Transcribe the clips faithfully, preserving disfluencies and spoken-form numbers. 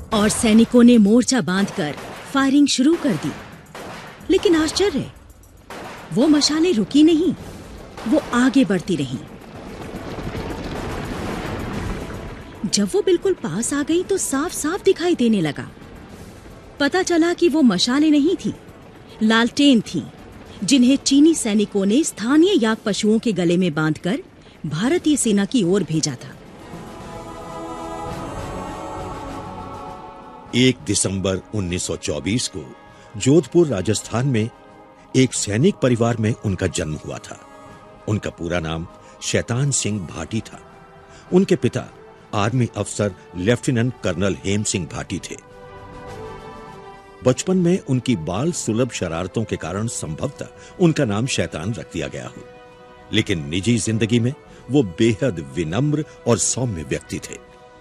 और सैनिकों ने मोर्चा बांधकर फायरिंग शुरू कर दी। लेकिन आश्चर्य, वो मशालें रुकी नहीं, वो आगे बढ़ती रहीं। जब वो बिल्कुल पास आ गई तो साफ साफ दिखाई देने लगा। पता चला कि वो मशालें नहीं थी, लालटेन थीं, जिन्हें चीनी सैनिकों ने स्थानीय याक पशुओं के गले में बांधकर भारतीय सेना की ओर भेजा था। एक दिसंबर उन्नीस सौ चौबीस को जोधपुर, राजस्थान में एक सैनिक परिवार में उनका जन्म हुआ था। उनका पूरा नाम शैतान सिंह भाटी था। उनके पिता आर्मी अफसर लेफ्टिनेंट कर्नल हेम सिंह भाटी थे। बचपन में उनकी बाल सुलभ शरारतों के कारण संभवतः उनका नाम शैतान रख दिया गया हो, लेकिन निजी जिंदगी में वो बेहद विनम्र और सौम्य व्यक्ति थे।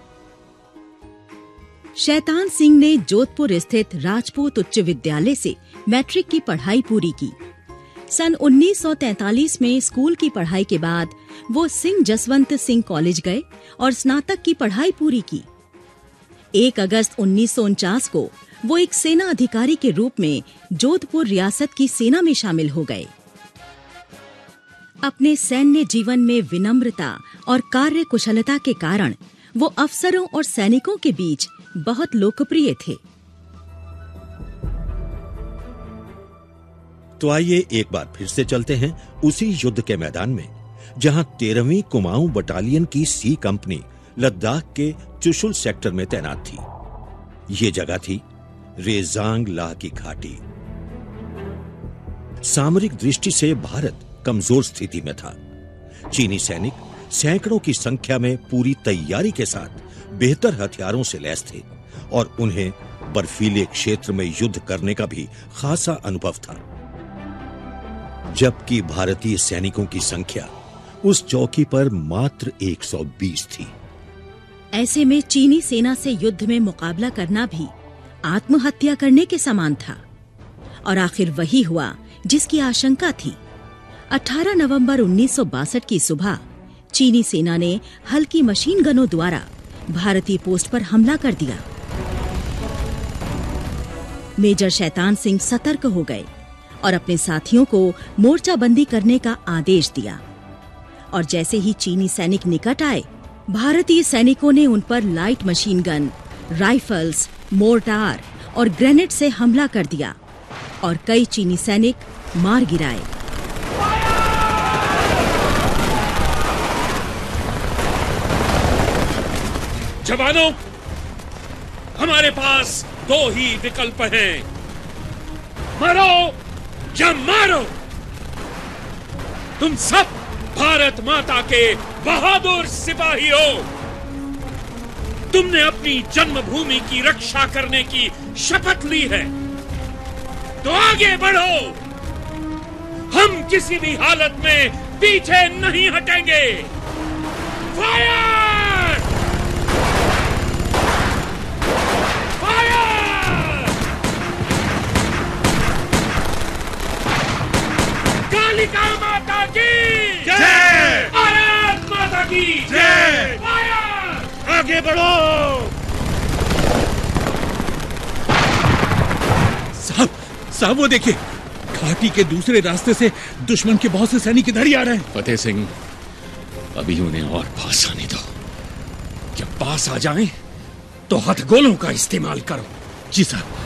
शैतान सिंह ने जोधपुर स्थित राजपूत उच्च विद्यालय से मैट्रिक की पढ़ाई पूरी की। सन उन्नीस सौ तैंतालीस में स्कूल की पढ़ाई के बाद वो सिंह जसवंत सिंह कॉलेज गए और स्नातक की पढ़ाई पूरी की। एक अगस्त उन्नीस सौ उनचास को वो एक सेना अधिकारी के रूप में जोधपुर रियासत की सेना में शामिल हो गए। अपने सैन्य जीवन में विनम्रता और कार्य कुशलता के कारण वो अफसरों और सैनिकों के बीच बहुत लोकप्रिय थे। तो आइए एक बार फिर से चलते हैं उसी युद्ध के मैदान में, जहां तेरहवीं कुमाऊं बटालियन की सी कंपनी लद्दाख के चुशुल सेक्टर में तैनात थी। ये जगह थी रेजांग लाह की घाटी। सामरिक दृष्टि से भारत कमजोर स्थिति में था। चीनी सैनिक सैकड़ों की संख्या में पूरी तैयारी के साथ बेहतर हथियारों से लैस थे और उन्हें बर्फीले क्षेत्र में युद्ध करने का भी खासा अनुभव था। जबकि भारतीय सैनिकों की संख्या उस चौकी पर मात्र एक सौ बीस थी। ऐसे में चीनी सेना से युद्ध में मुकाबला करना भी आत्महत्या करने के समान था। और आखिर वही हुआ जिसकी आशंका थी। अठारह नवंबर उन्नीस सौ बासठ की सुबह चीनी सेना ने हल्की मशीन गनों द्वारा भारतीय पोस्ट पर हमला कर दिया। मेजर शैतान सिंह सतर्क हो गए और अपने साथियों को मोर्चाबंदी करने का आदेश दिया। और जैसे ही चीनी सैनिक निकट आए, भारतीय सैनिकों ने उन पर light machine gun, rifles, mortar और ग्रेनेड से हमला कर दिया और कई चीनी सैनिक मार गिराए। जवानों, हमारे पास दो ही विकल्प हैं, मरो या मारो। तुम सब भारत माता के बहादुर सिपाही हो। तुमने अपनी जन्मभूमि की रक्षा करने की शपथ ली है, तो आगे बढ़ो। हम किसी भी हालत में पीछे नहीं हटेंगे। फायर! फायर! कालिका माता की जय! भारत माता की जय! फायर! आगे बढ़ो। साहब, साहब वो देखिए, घाटी के दूसरे रास्ते से दुश्मन के बहुत से सैनिक इधर ही आ रहे हैं। फतेह सिंह, अभी उन्हें और पास आने दो। जब पास आ जाएं, तो हथगोलों का इस्तेमाल करो। जी साहब।